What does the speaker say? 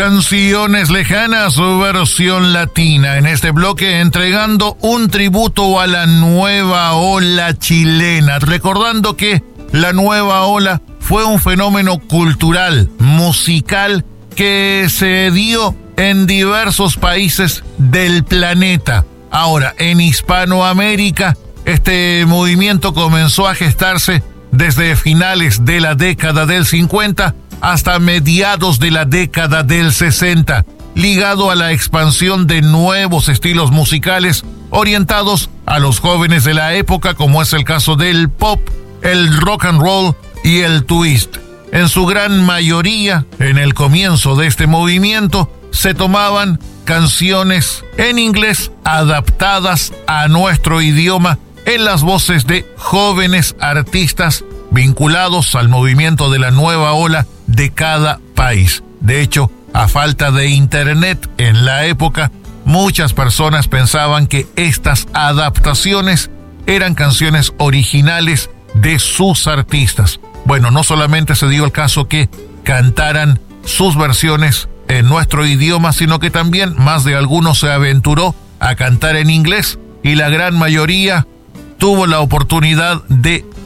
Canciones lejanas, su versión latina. En este bloque entregando un tributo a la nueva ola chilena, recordando que la nueva ola fue un fenómeno cultural, musical, que se dio en diversos países del planeta. Ahora, en Hispanoamérica, este movimiento comenzó a gestarse desde finales de la década del 50 hasta mediados de la década del 60, ligado a la expansión de nuevos estilos musicales orientados a los jóvenes de la época, como es el caso del pop, el rock and roll y el twist. En su gran mayoría, en el comienzo de este movimiento, se tomaban canciones en inglés adaptadas a nuestro idioma en las voces de jóvenes artistas vinculados al movimiento de la nueva ola de cada país. De hecho, a falta de internet en la época, muchas personas pensaban que estas adaptaciones eran canciones originales de sus artistas. Bueno, no solamente se dio el caso que cantaran sus versiones en nuestro idioma, sino que también más de alguno se aventuró a cantar en inglés y la gran mayoría tuvo la oportunidad de